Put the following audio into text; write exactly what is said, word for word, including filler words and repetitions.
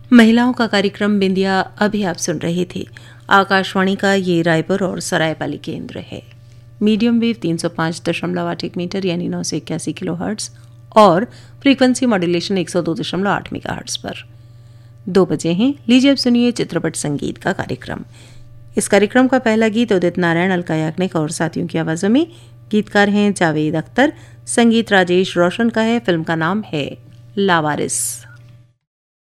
महिलाओं का कार्यक्रम बिंदिया अभी आप सुन रहे थे। आकाशवाणी का ये रायपुर और सरायपाली केंद्र है। मीडियम वेव तीन सौ पाँच दशमलव आठ एक मीटर यानी नौ सौ इक्यासी किलो हर्ट्ज और फ्रीक्वेंसी मॉड्यूलेशन एक सौ दो दशमलव आठ मेगा हर्ट्ज पर। दो बजे हैं, लीजिए अब सुनिए चित्रपट संगीत का कार्यक्रम। इस कार्यक्रम का पहला गीत उदित नारायण, अलका याग्निक और साथियों की आवाज़ों में। गीतकार हैं जावेद अख्तर, संगीत राजेश रोशन का है। फिल्म का नाम है लावारिस।